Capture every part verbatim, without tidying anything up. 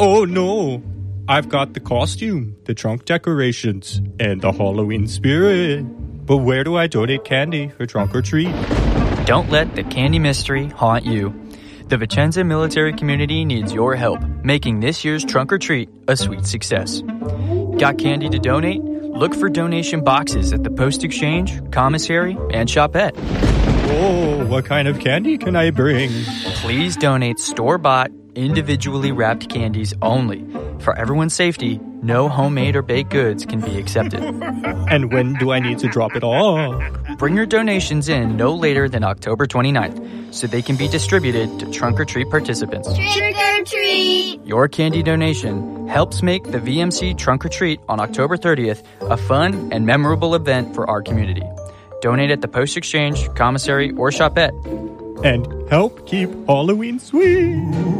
Oh no! I've got the costume, the trunk decorations, and the Halloween spirit. But where do I donate candy for trunk or treat? Don't let the candy mystery haunt you. The Vicenza military community needs your help, making this year's trunk or treat a sweet success. Got candy to donate? Look for donation boxes at the Post Exchange, Commissary, and Shopette. Oh, what kind of candy can I bring? Please donate store-bought, individually wrapped candies only. For everyone's safety, no homemade or baked goods can be accepted. And when do I need to drop it off? Bring your donations in no later than October twenty-ninth, so they can be distributed to trunk-or-treat participants. Trick or treat! Your candy donation helps make the V M C Trunk or Treat on October thirtieth a fun and memorable event for our community. Donate at the Post Exchange, Commissary, or Shopette. And help keep Halloween sweet.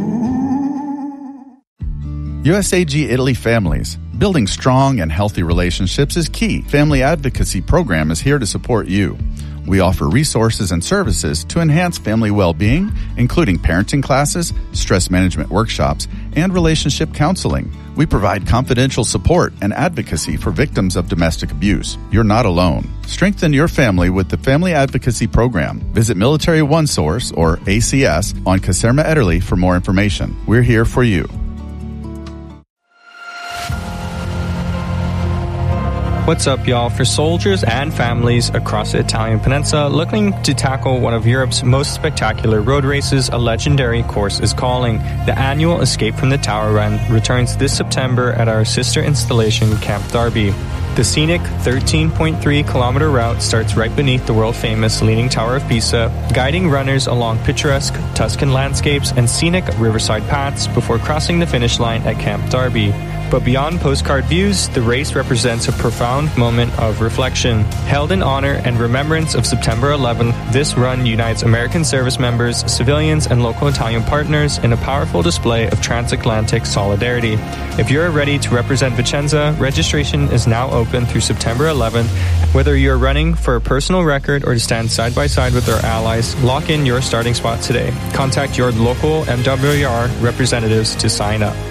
U S A G Italy Families. Building strong and healthy relationships is key. Family Advocacy Program is here to support you. We offer resources and services to enhance family well-being, including parenting classes, stress management workshops, and relationship counseling. We provide confidential support and advocacy for victims of domestic abuse. You're not alone. Strengthen your family with the Family Advocacy Program. Visit Military One Source, or A C S, on Caserma Italy for more information. We're here for you. What's up, y'all? For soldiers and families across the Italian peninsula looking to tackle one of Europe's most spectacular road races, a legendary course is calling. The annual Escape from the Tower Run returns this September at our sister installation, Camp Darby. The scenic thirteen point three kilometer route starts right beneath the world-famous Leaning Tower of Pisa, guiding runners along picturesque Tuscan landscapes and scenic riverside paths before crossing the finish line at Camp Darby. But beyond postcard views, the race represents a profound moment of reflection. Held in honor and remembrance of September eleventh, this run unites American service members, civilians, and local Italian partners in a powerful display of transatlantic solidarity. If you're ready to represent Vicenza, registration is now open through September eleventh. Whether you're running for a personal record or to stand side by side with our allies, lock in your starting spot today. Contact your local M W R representatives to sign up.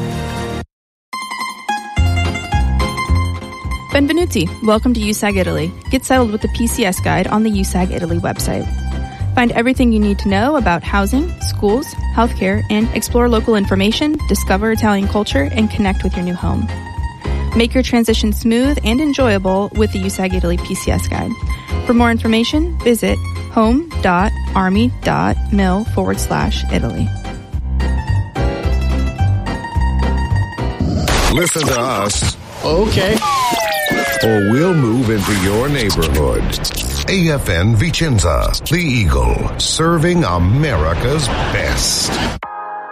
Benvenuti. Welcome to U S A G Italy. Get settled with the P C S guide on the U S A G Italy website. Find everything you need to know about housing, schools, healthcare, and explore local information, discover Italian culture, and connect with your new home. Make your transition smooth and enjoyable with the U S A G Italy P C S guide. For more information, visit home.army.mil forward slash Italy. Listen to us. Okay. Or we'll move into your neighborhood. A F N Vicenza, the Eagle, serving America's best.